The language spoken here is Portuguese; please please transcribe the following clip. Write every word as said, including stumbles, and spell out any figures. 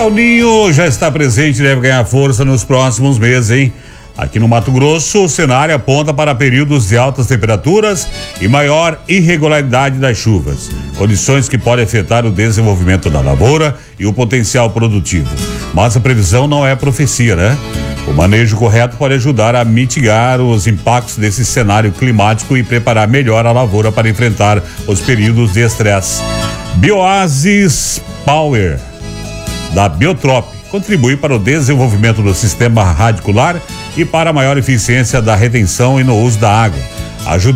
El Ninho já está presente e deve ganhar força nos próximos meses, hein? Aqui no Mato Grosso, o cenário aponta para períodos de altas temperaturas e maior irregularidade das chuvas, condições que podem afetar o desenvolvimento da lavoura e o potencial produtivo. Mas a previsão não é profecia, né? O manejo correto pode ajudar a mitigar os impactos desse cenário climático e preparar melhor a lavoura para enfrentar os períodos de estresse. Bioasis Power, da Biotrop, contribui para o desenvolvimento do sistema radicular e para a maior eficiência da retenção e no uso da água, ajuda